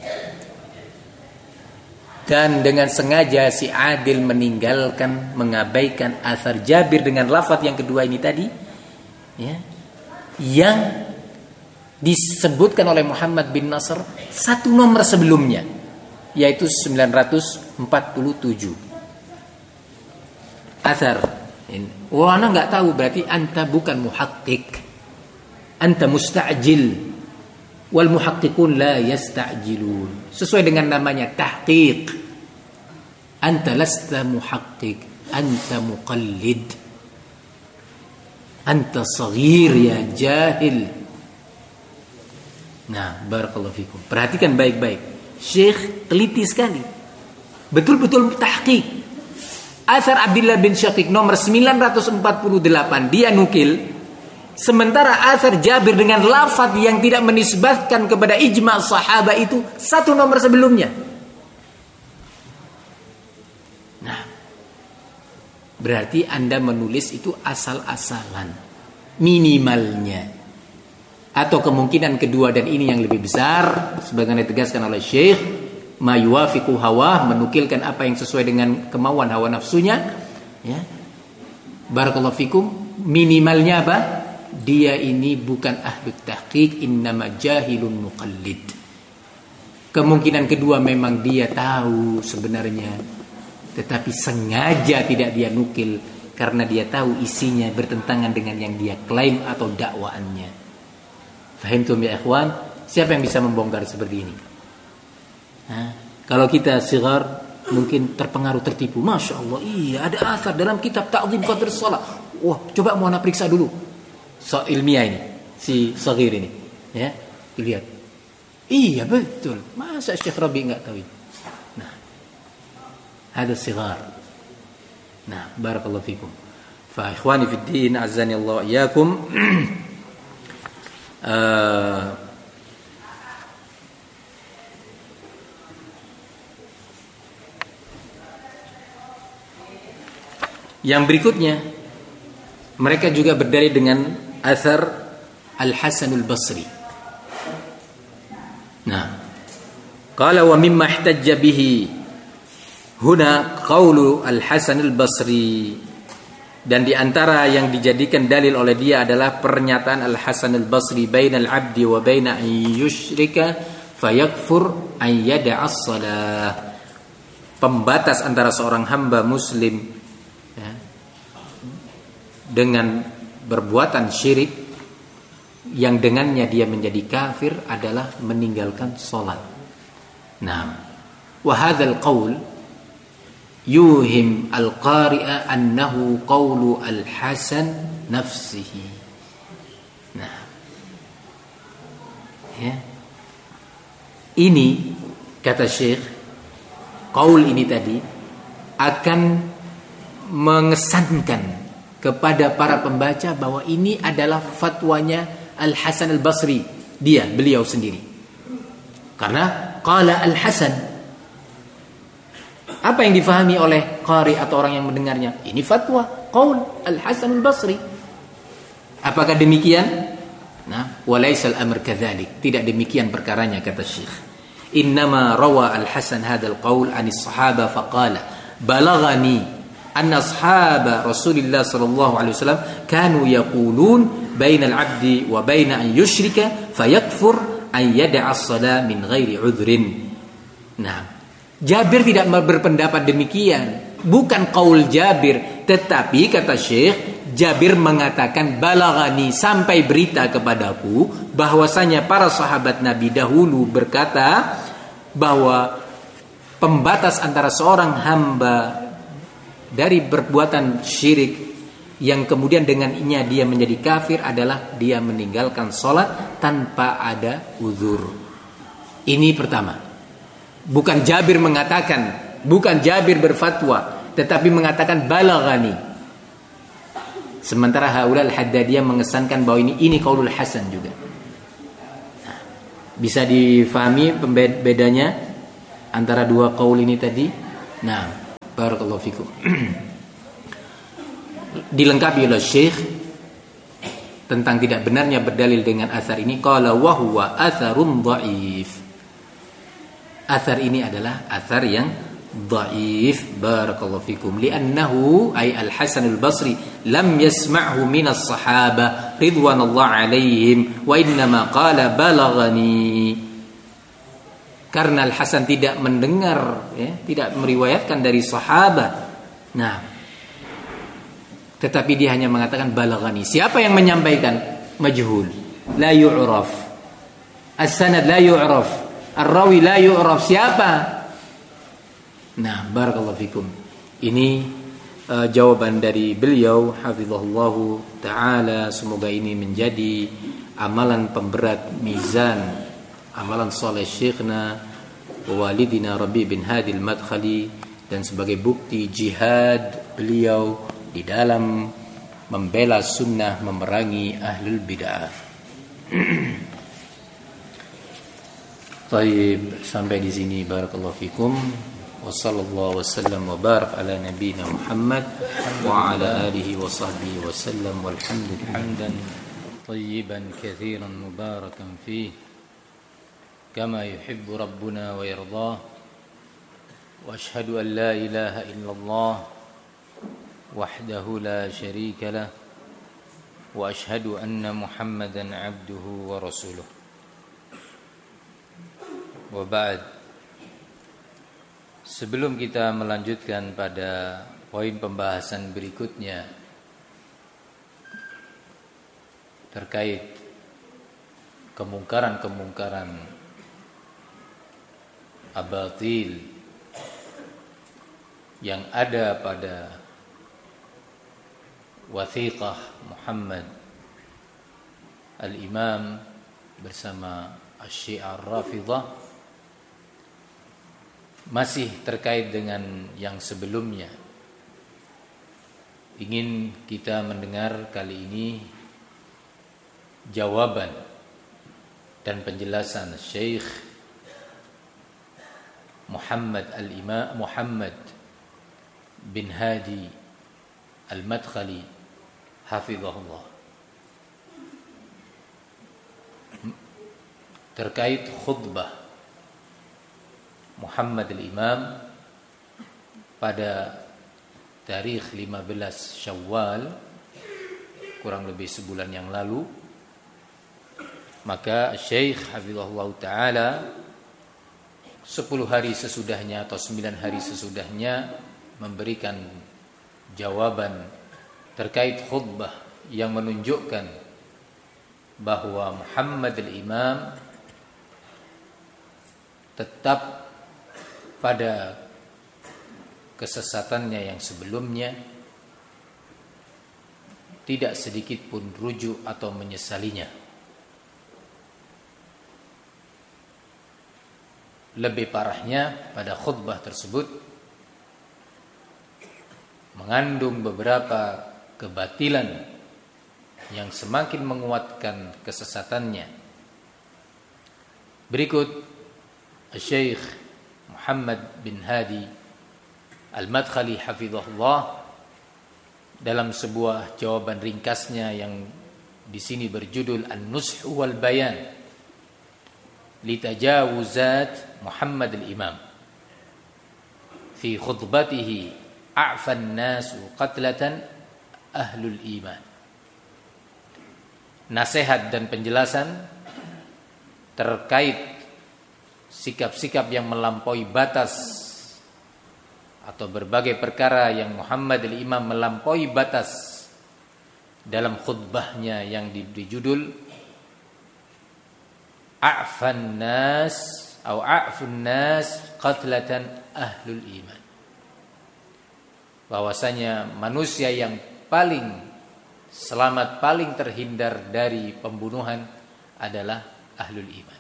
Dan dengan sengaja si Adil meninggalkan, mengabaikan athar Jabir dengan lafaz yang kedua ini tadi, ya, yang disebutkan oleh Muhammad bin Nasr satu nomor sebelumnya, yaitu 947 athar. Wah, ana nggak tahu, berarti anta bukan muhaqqiq, anta musta'jil. Wal muhaqqiqun la yasta'jilun. Sesuai dengan namanya tahqiq. Anta lasta muhaqqiq, anta muqallid. Anta saghir ya jahil. Nah, barakallahu fikum. Perhatikan baik-baik. Syekh teliti sekali. Betul-betul tahqiq. Athar Abdullah bin Syaqiq nomor 948 dia nukil. Sementara athar Jabir dengan lafaz yang tidak menisbatkan kepada ijma' sahabat itu satu nomor sebelumnya. Nah, berarti Anda menulis itu asal-asalan, minimalnya. Atau kemungkinan kedua, dan ini yang lebih besar, sebagaimana ditegaskan oleh Syekh, ma yuwafiqu hawa, menukilkan apa yang sesuai dengan kemauan hawa nafsunya, ya. Barakallahu fikum, minimalnya apa? Dia ini bukan ahlut tahqiq, innama jahilun muqallid. Kemungkinan kedua, memang dia tahu sebenarnya, tetapi sengaja tidak dia nukil karena dia tahu isinya bertentangan dengan yang dia klaim atau dakwaannya. Fahimtum ya ikhwan? Siapa yang bisa membongkar seperti ini? Kalau kita sigar mungkin terpengaruh, tertipu. Masya Allah, iya ada athar dalam kitab Ta'zim Qadr Shalah. Wah, coba mau ana periksa dulu. So ilmiah ini, si Saghir ini, ya, lihat. Iya betul. Masa Syekh Rabi enggak tahu itu? Nah, ada sigar. Nah, barakallahu fikum. Fa ikhwani fid din, azani Allah iyyakum. Yang berikutnya, mereka juga berdalil dengan athar Al-Hasan Al-Basri. Nah, qala wa mimma ihtajja bihi huna qaulu Al-Hasan Al-Basri, dan di antara yang dijadikan dalil oleh dia adalah pernyataan Al-Hasan Al-Basri, bainal abdi wa baina an yusyrika fayakfur an yada'a as-salah. Pembatas antara seorang hamba muslim, ya, dengan perbuatan syirik yang dengannya dia menjadi kafir adalah meninggalkan salat. Nah, wa hadzal qaul yuhim al-qari'a annahu qaulu al-Hasan nafsihi. Nah, ya. Ini kata Syekh, qaul ini tadi akan mengesankan kepada para pembaca bahwa ini adalah fatwanya Al-Hasan Al-Basri, beliau sendiri. Karena qala Al-Hasan, apa yang difahami oleh qari atau orang yang mendengarnya? Ini fatwa qaul Al-Hasan Al-Basri. Apakah demikian? Nah, walaisal amr kadzalik. Tidak demikian perkaranya, kata Syekh. Innama rawa Al-Hasan hadzal qaul anis sahaba faqala balaghani anna ashaba Rasulillah sallallahu alaihi wasallam kanu yaqulun bainal abdi wa baina an yusyrika fayakfur an yada'a as-salah min ghairi udhrin. Nah, Jabir tidak berpendapat demikian, bukan qaul Jabir, tetapi kata Syekh, Jabir mengatakan balaghani, sampai berita kepadaku bahwasanya para sahabat Nabi dahulu berkata bahwa pembatas antara seorang hamba dari perbuatan syirik yang kemudian dengannya dia menjadi kafir adalah dia meninggalkan sholat tanpa ada uzur. Ini pertama. Bukan Jabir mengatakan, bukan Jabir berfatwa, tetapi mengatakan balaghani. Sementara haula al-Haddadiyah mengesankan bahwa ini qaulul Hasan juga. Nah, bisa difahami bedanya antara dua qaul ini tadi? Nah, barakallahu fikum. Dilengkapi oleh Syekh tentang tidak benarnya berdalil dengan athar ini, qala wa huwa atharun dhaif. Athar ini adalah athar yang dhaif. Barakallahu fikum. Li'annahu ay Al-Hasan Al-Basri lam yasma'hu min as-sahaba ridwanullah alaihim wa innama qala balaghani. Karena Al-Hasan tidak mendengar, tidak meriwayatkan dari sahabat. Nah, tetapi dia hanya mengatakan balaghani. Siapa yang menyampaikan? Majhul, la yu'raf. As-sanad la yu'raf. Ar-rawi la yu'raf. Siapa? Nah, barakallahu fikum. Ini jawaban dari beliau hafizahullahu taala. Semoga ini menjadi amalan pemberat mizan amalan saleh syekhna walidina Rabi bin Hadi al-Madkhali, dan sebagai bukti jihad beliau di dalam membela sunnah, memerangi ahlul bid'ah. Baik, sampai di sini barakallahu fikum. Wa sallallahu wasallam wa barak ala nabiyyina Muhammad wa ala alihi wa sahbihi wa sallam, walhamdulillah hamdan tayyiban katsiran mubarakan fihi kama yuhibbu rabbuna wa yardah. Wa ashhadu an la ilaha illallah wahdahu la syarika lah wa ashhadu anna Muhammadan abduhu wa rasuluh. Wa ba'd. Sebelum kita melanjutkan pada poin pembahasan berikutnya terkait kemungkaran-kemungkaran abatil yang ada pada wathiqah Muhammad al-Imam bersama Asy-Syiah Rafidhah, masih terkait dengan yang sebelumnya. Ingin kita mendengar kali ini jawaban dan penjelasan Syekh Muhammad al-Imam Muhammad bin Hadi al-Madkhali hafizahullah terkait khutbah Muhammad al-Imam pada tarikh 15 Syawal, kurang lebih sebulan yang lalu. Maka Syekh hafizahullah taala 10 hari sesudahnya atau 9 hari sesudahnya memberikan jawaban terkait khutbah yang menunjukkan bahwa Muhammad al-Imam tetap pada kesesatannya yang sebelumnya, tidak sedikit pun rujuk atau menyesalinya. Lebih parahnya, pada khutbah tersebut mengandung beberapa kebatilan yang semakin menguatkan kesesatannya. Berikut Syekh Muhammad bin Hadi al-Madkhali hafizahullah dalam sebuah jawaban ringkasnya yang di sini berjudul An-Nush wal Bayan li tajawuzat Muhammad al-Imam fi khutbatihi a'fan nasu qatlatan ahlul iman. Nasihat dan penjelasan terkait sikap-sikap yang melampaui batas atau berbagai perkara yang Muhammad al-Imam melampaui batas dalam khutbahnya yang diberi judul A'fan nas atau A'fun nas qatlatan ahlul iman. Bahwasanya manusia yang paling selamat, paling terhindar dari pembunuhan adalah ahlul iman.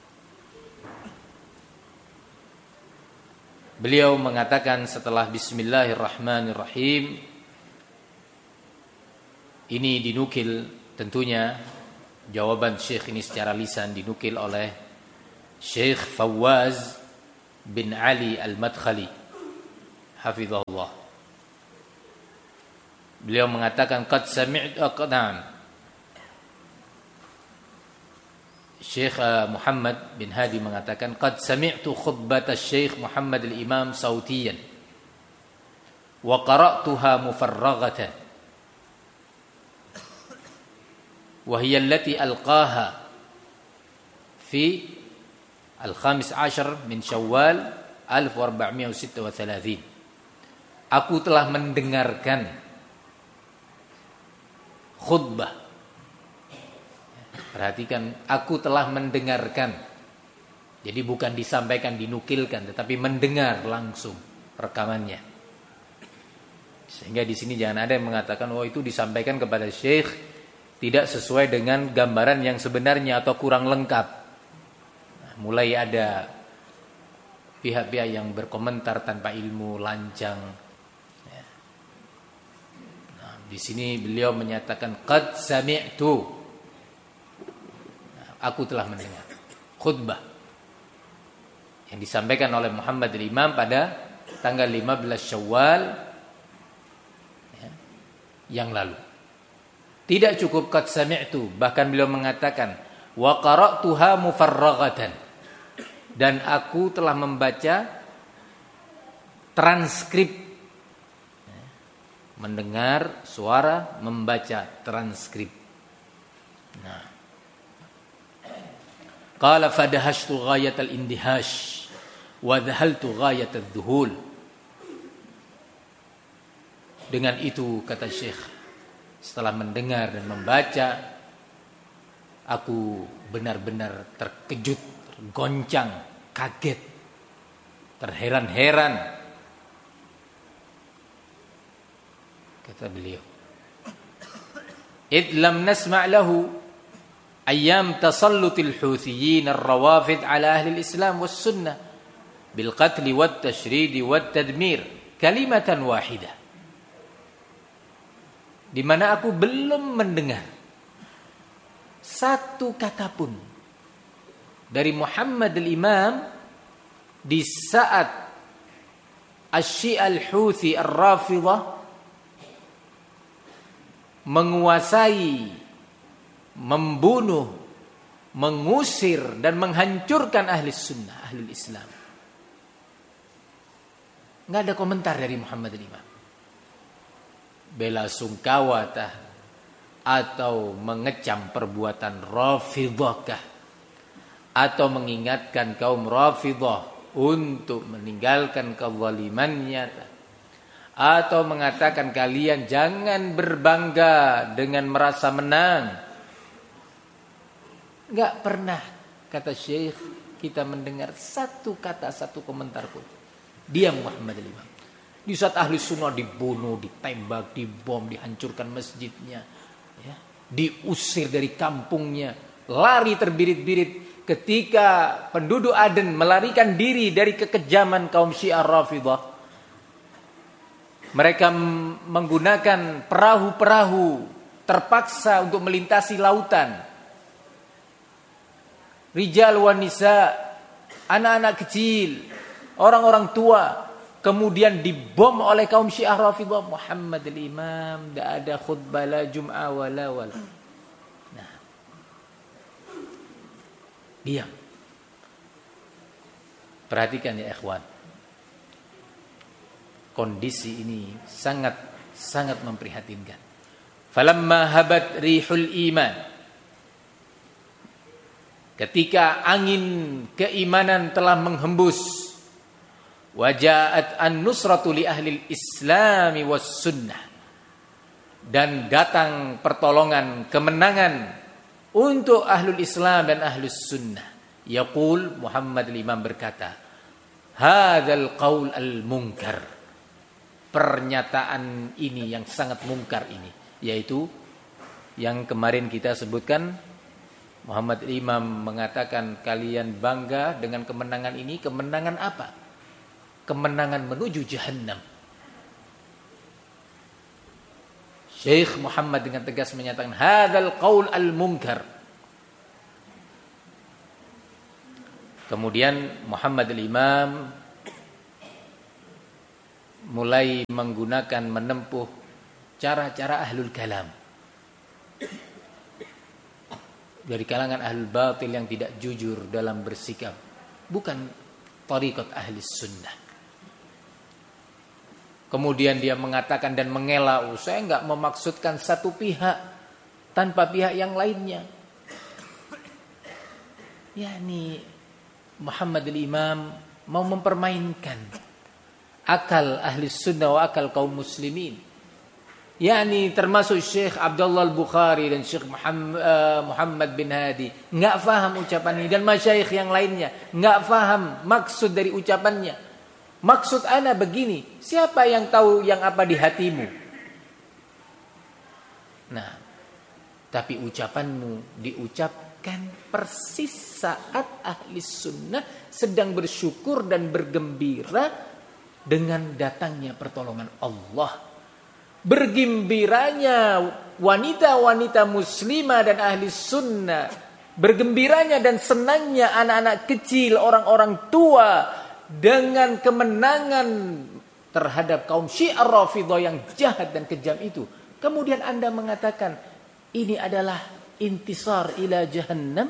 Beliau mengatakan setelah Bismillahirrahmanirrahim, ini dinukil tentunya jawaban Syekh ini secara lisan dinukil oleh Syekh Fawaz bin Ali al-Madkhali hafizahullah. Beliau mengatakan qad sami'tu Syekh Muhammad bin Hadi mengatakan, "Qad sami'tu khutbata Syekh Muhammad al-Imam sautiyan wa qara'tuha mufarraghatan wa hiya allati alqaha fi al-15 min Syawal 1436." Aku telah mendengarkan khutbah. Perhatikan, aku telah mendengarkan. Jadi bukan disampaikan, dinukilkan, tetapi mendengar langsung rekamannya. Sehingga di sini jangan ada yang mengatakan, oh itu disampaikan kepada syekh tidak sesuai dengan gambaran yang sebenarnya atau kurang lengkap. Nah, mulai ada pihak-pihak yang berkomentar tanpa ilmu, lancang. Nah, di sini beliau menyatakan qad sami'tu. Aku telah mendengar khutbah yang disampaikan oleh Muhammad al-Imam pada tanggal 15 Syawal yang lalu. Tidak cukup qad sami'tu, bahkan beliau mengatakan wa qara'tuha mufarraghatan, dan aku telah membaca transkrip. Mendengar suara, membaca transkrip. Nah, qala fadahashtu ghayatal indihash wa dhahaltu ghayatal dhuhul. Dengan itu, kata Syekh, setelah mendengar dan membaca, aku benar-benar terkejut, tergoncang, kaget, terheran-heran. Kata beliau, id lam nasma' lahu أيام تسلط الحوثيين الروافد على أهل الإسلام والسنة بالقتل والتشريد والتدمير كلمة واحدة. Di mana aku belum mendengar satu kata pun dari Muhammad al-Imam di saat Asy-Syi'a al-Houthi ar-Rafidhah menguasai, membunuh, mengusir dan menghancurkan ahli sunnah, ahli Islam. Nggak ada komentar dari Muhammad al-Imam. Bela sungkawa atau mengecam perbuatan Rafidhah, atau mengingatkan kaum Rafidhah untuk meninggalkan kezalimannya, atau mengatakan kalian jangan berbangga dengan merasa menang. Enggak pernah, kata Syekh, kita mendengar satu kata, satu komentar pun. Dia Muhammad al-Imam. Di saat ahli sunnah dibunuh, ditembak, dibom, dihancurkan masjidnya, ya, diusir dari kampungnya, lari terbirit-birit. Ketika penduduk Aden melarikan diri dari kekejaman kaum Syiah Rafidhah, mereka menggunakan perahu-perahu terpaksa untuk melintasi lautan. Rijal wan nisa, anak-anak kecil, orang-orang tua, kemudian dibom oleh kaum Syiah Rafidhah. Muhammad al-Imam tidak ada khutbah la Jum'ah wala. Nah, diam. Perhatikan ya ikhwan, kondisi ini sangat memprihatinkan. Falamma habat rihul iman, ketika angin keimanan telah menghembus, wajaat an-nusratu li ahli al-islami was sunnah, dan datang pertolongan, kemenangan untuk ahlul Islam dan ahlus sunnah. Yaqul, Muhammad al-Imam berkata, hadzal qaul al-munkar, pernyataan ini yang sangat mungkar ini, yaitu yang kemarin kita sebutkan. Muhammad Imam mengatakan kalian bangga dengan kemenangan ini. Kemenangan apa? Kemenangan menuju jahannam. Syekh Muhammad dengan tegas menyatakan hadzal qaul al-munkar. Kemudian Muhammad al-Imam mulai menempuh cara-cara ahlul kalam. dari kalangan ahlul batil yang tidak jujur dalam bersikap, bukan thariqat ahli sunnah. Kemudian dia mengatakan dan mengelak, saya enggak memaksudkan satu pihak tanpa pihak yang lainnya. Yani Muhammad al-Imam mau mempermainkan akal ahli sunnah wa akal kaum muslimin. Yani termasuk Syekh Abdullah al-Bukhari dan Syekh Muhammad bin Hadi enggak faham ucapan ini, dan masyayikh yang lainnya enggak faham maksud dari ucapannya. Maksud ana begini, siapa yang tahu yang apa di hatimu? Nah, tapi ucapanmu diucapkan persis saat ahli sunnah sedang bersyukur dan bergembira dengan datangnya pertolongan Allah. Bergembiranya wanita-wanita muslimah dan ahli sunnah, bergembiranya dan senangnya anak-anak kecil, orang-orang tua dengan kemenangan terhadap kaum Syiah Rafidhah yang jahat dan kejam itu. Kemudian Anda mengatakan ini adalah intisar ila jahannam.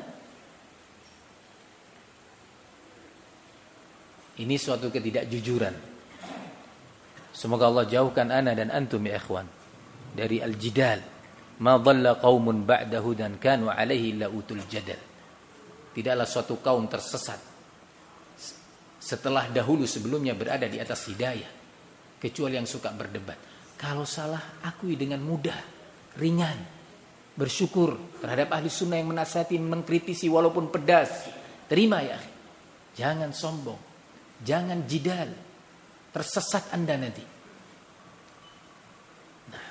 Ini suatu ketidakjujuran. Semoga Allah jauhkan ana dan antum ya ikhwan dari al-jidal. Ma dhalla qaumun ba'da hudan kanu alaihi la utul jadal. Tidaklah suatu kaum tersesat setelah dahulu sebelumnya berada di atas hidayah, kecuali yang suka berdebat. Kalau salah akui dengan mudah, ringan. Bersyukur terhadap ahli sunnah yang menasihati, mengkritisi walaupun pedas. Terima ya. Jangan sombong, jangan jidal. Tersesat Anda nanti. Nah.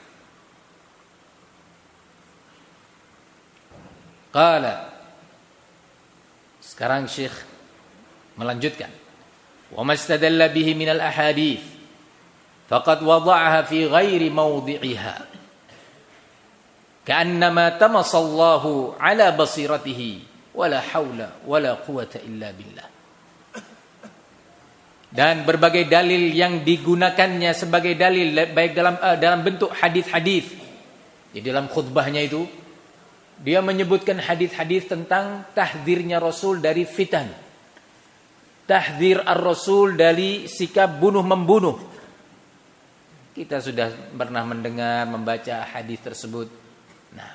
Qala. Sekarang Syekh melanjutkan. Wa mastadalla bihi minal ahadits faqad wada'aha fi ghairi mawdi'iha. Ka'annama tamasallahu ala basiratihi wala haula wala quwata illa billah. Dan berbagai dalil yang digunakannya sebagai dalil baik dalam bentuk hadis-hadis. Di dalam khutbahnya itu dia menyebutkan hadis-hadis tentang tahdzirnya Rasul dari fitan. Tahdzir ar-Rasul dari sikap bunuh-membunuh. Kita sudah pernah mendengar, membaca hadis tersebut. Nah,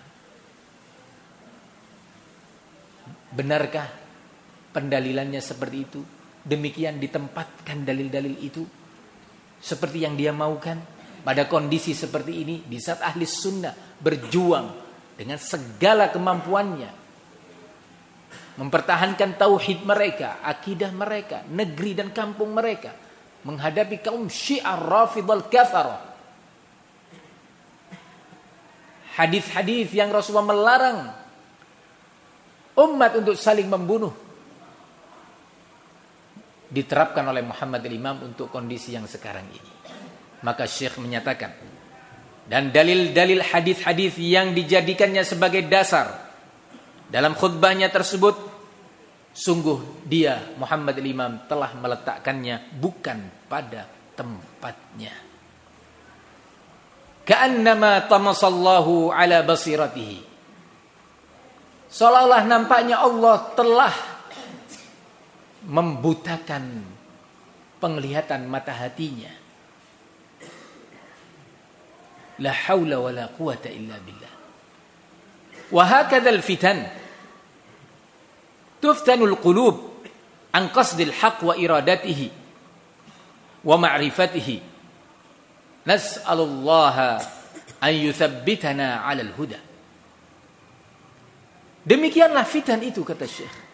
benarkah pendalilannya seperti itu? Demikian ditempatkan dalil-dalil itu seperti yang dia maukan pada kondisi seperti ini, di saat ahli sunnah berjuang dengan segala kemampuannya mempertahankan tauhid mereka, akidah mereka, negeri dan kampung mereka, menghadapi kaum Syiah Rafidhah kafarah. Hadis-hadis yang Rasulullah melarang umat untuk saling membunuh diterapkan oleh Muhammad al-Imam untuk kondisi yang sekarang ini. Maka Syekh menyatakan, dan dalil-dalil hadis-hadis yang dijadikannya sebagai dasar dalam khutbahnya tersebut, sungguh dia Muhammad al-Imam telah meletakkannya bukan pada tempatnya. Ka'annama tamasallahu ala basiratihi. Seolah-olah nampaknya Allah telah membutakan penglihatan mata hatinya. La haula wala quwata illa billah. Wa hakadzal fitan tuftanul qulub an qasdil haqq wa iradatihi wa ma'rifatihi. Nas'alullaha an yuthabbitana 'alal huda. Demikianlah fitan itu, kata Syekh.